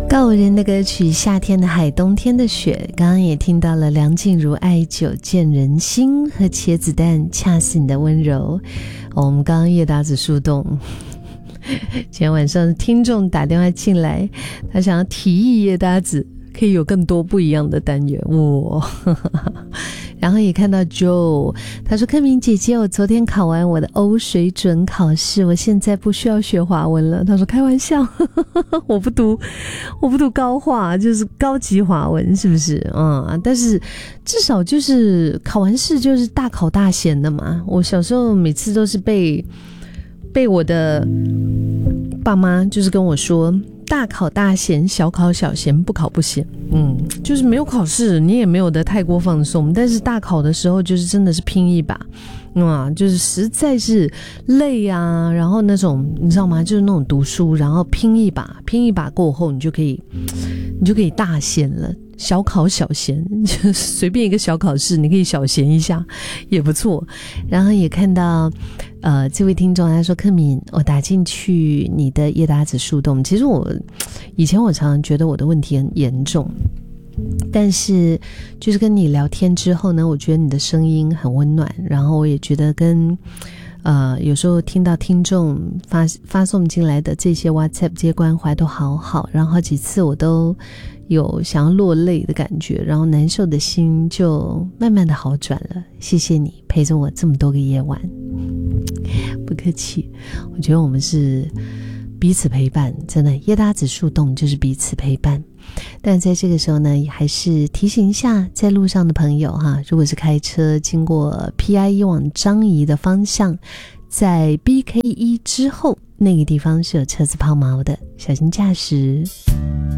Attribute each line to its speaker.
Speaker 1: 告五人的歌曲《夏天的海冬天的雪》，刚刚也听到了梁静茹《爱久见人心》和茄子蛋恰似你的温柔。我们刚刚叶达子树洞今天晚上听众打电话进来，他想要提议叶达子可以有更多不一样的单元哇！然后也看到 Joe， 他说：“柯明姐姐，我昨天考完我的欧水准考试，我现在不需要学华文了。”他说：“开玩笑，我不读高华，就是高级华文，是不是？但是至少就是考完试就是大考大闲的嘛。我小时候每次都是被我的爸妈就是跟我说。”大考大闲，小考小闲，不考不闲。就是没有考试，你也没有得太过放松。但是大考的时候，就是真的是拼一把，就是实在是累啊。然后那种你知道吗？就是那种读书，然后拼一把过后，你就可以大闲了。小考小闲，就随便一个小考试，你可以小闲一下，也不错。然后也看到，这位听众他说：“柯敏，我打进去你的叶达子树洞。其实以前我常常觉得我的问题很严重，但是就是跟你聊天之后呢，我觉得你的声音很温暖，然后我也觉得有时候听到听众发送进来的这些 WhatsApp 这些关怀都好好，然后好几次我都有想要落泪的感觉，然后难受的心就慢慢的好转了。谢谢你陪着我这么多个夜晚，不客气。我觉得我们是彼此陪伴，真的叶达子树洞就是彼此陪伴。但在这个时候呢，也还是提醒一下在路上的朋友哈，如果是开车经过 PIE 往张仪的方向，在 BK1 之后那个地方是有车子抛锚的，小心驾驶。